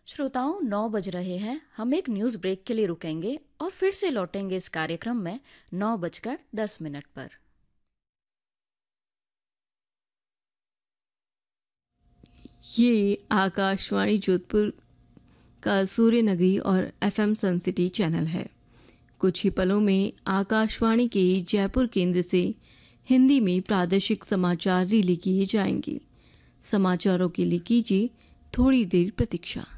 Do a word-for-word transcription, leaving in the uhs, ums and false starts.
श्रोताओं, नौ बज रहे हैं। हम एक न्यूज ब्रेक के लिए रुकेंगे और फिर से लौटेंगे इस कार्यक्रम में नौ बजकर दस मिनट पर। ये आकाशवाणी जोधपुर का सूर्य नगरी और एफएम सन सिटी चैनल है। कुछ ही पलों में आकाशवाणी के जयपुर केंद्र से हिंदी में प्रादेशिक समाचार रिले किए जाएंगे। समाचारों के लिए कीजिए थोड़ी देर प्रतीक्षा।